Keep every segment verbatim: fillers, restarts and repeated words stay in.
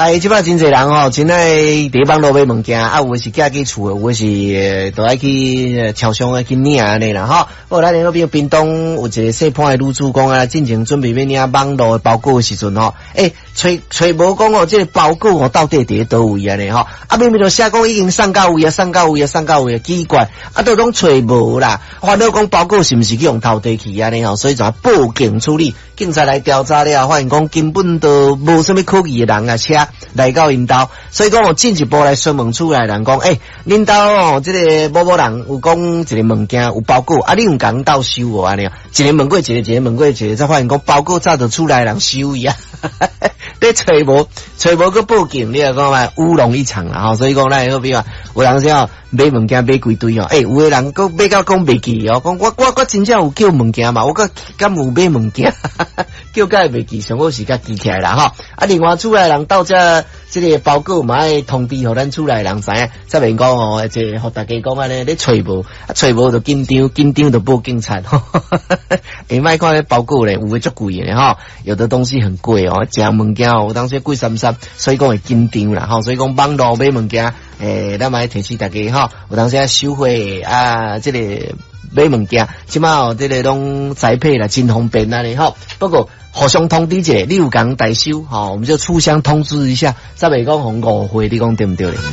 哎，即摆真侪人吼，真爱伫网络买物件，啊，有诶是寄去厝，有诶是都爱去超商啊去领安尼啦吼。哦，咱那边屏东有一个细潘诶女主讲啊，进前准备要领网络诶包裹诶时阵吼，诶，揣揣无讲哦，即个包裹哦到底伫倒位安尼吼，啊，明明就写讲已经送到位啊，送到位啊，送到位啊，奇怪，啊，都拢揣无啦，烦恼讲包裹是毋是去用偷摕去安尼吼，所以就报警处理，警察来调查了，发现讲根本都无什么可疑诶人啊，车来到因兜，所以讲我进一步来询问出来人讲，诶、欸，恁兜哦，即、这个某某人有讲一个物件有包裹，啊，你有讲兜收无安尼？一个问过一个，一个问过一个，才发现讲包裹早就出来人收伊啊，你找无找无个报警，你又讲嘛乌龙一场啦吼，所以讲咱好比话，有人说买物件买几堆哦，诶、欸，有个人讲买到讲袂记哦，讲我我我真正有叫物件嘛，我个敢有买物件，叫甲袂记，上好是甲记起来啦吼。啊，另外厝内人到这这个包裹嘛爱通知互咱厝内人知影，才免讲哦，即互大家讲安尼，你找无，啊找无就紧张，紧张就报警察吼。下摆看咧包裹咧，有诶足贵诶吼，有的东西很贵哦，食物件哦，有当时贵三三，所以讲会紧张啦吼，所以讲网络买物件，诶、欸，咱嘛提示大家吼，有当时收费啊，即、这个买物件，即马哦，即、这个拢宅配啦，真方便安尼吼。不过互相通知一下，你有讲代收吼，我们就互相通知一下，才袂讲互误会，你讲对不对咧？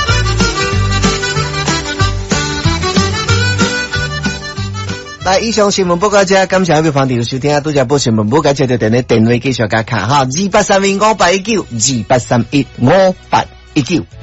来，以上新闻报告者，感谢各位朋友收听，拄则报新闻报告者就电咧电话继续加卡哈，二八三一五八一九，二八三一五八一九。